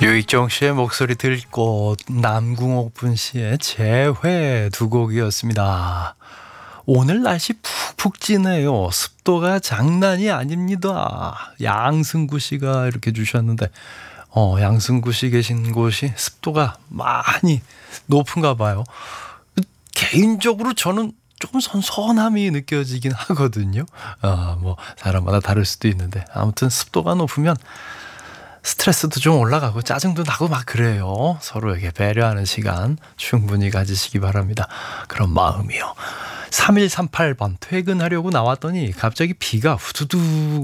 유익정 씨의 목소리 들고 남궁옥분 씨의 재회 두 곡이었습니다. 오늘 날씨 푹푹 찌네요. 습도가 장난이 아닙니다. 양승구 씨가 이렇게 주셨는데 양승구 씨 계신 곳이 습도가 많이 높은가 봐요. 개인적으로 저는 조금 선선함이 느껴지긴 하거든요. 뭐 사람마다 다를 수도 있는데 아무튼 습도가 높으면 스트레스도 좀 올라가고 짜증도 나고 막 그래요. 서로에게 배려하는 시간 충분히 가지시기 바랍니다. 그런 마음이요. 3138번 퇴근하려고 나왔더니 갑자기 비가 후두둑